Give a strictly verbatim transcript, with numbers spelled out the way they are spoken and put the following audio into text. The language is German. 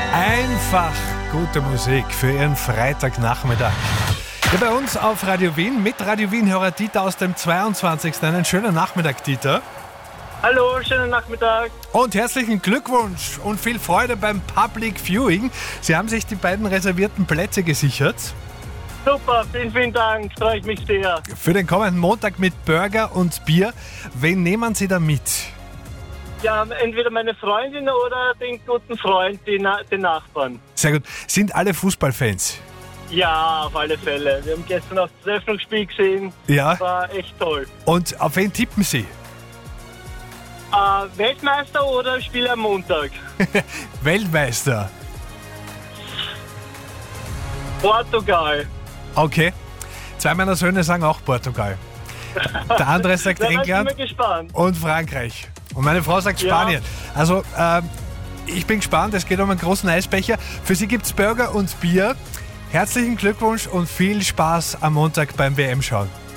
Einfach gute Musik für Ihren Freitagnachmittag. Ja, bei uns auf Radio Wien mit Radio Wien-Hörer Dieter aus dem zweiundzwanzigsten Einen schönen Nachmittag, Dieter. Hallo, schönen Nachmittag. Und herzlichen Glückwunsch und viel Freude beim Public Viewing. Sie haben sich die beiden reservierten Plätze gesichert. Super, vielen, vielen Dank. Freue ich mich sehr. Für den kommenden Montag mit Burger und Bier. Wen nehmen Sie da mit? Ja, entweder meine Freundin oder den guten Freund, den, Na- den Nachbarn. Sehr gut. Sind alle Fußballfans? Ja, auf alle Fälle. Wir haben gestern auch das Eröffnungsspiel gesehen. Ja. War echt toll. Und auf wen tippen Sie? Äh, Weltmeister oder Spiel am Montag? Weltmeister. Portugal. Okay. Zwei meiner Söhne sagen auch Portugal. Der andere sagt Da bin ich England mal gespannt. und Frankreich. Und meine Frau sagt Ja. Spanien. Also, ähm, ich bin gespannt. Es geht um einen großen Eisbecher. Für Sie gibt es Burger und Bier. Herzlichen Glückwunsch und viel Spaß am Montag beim W M-Schauen.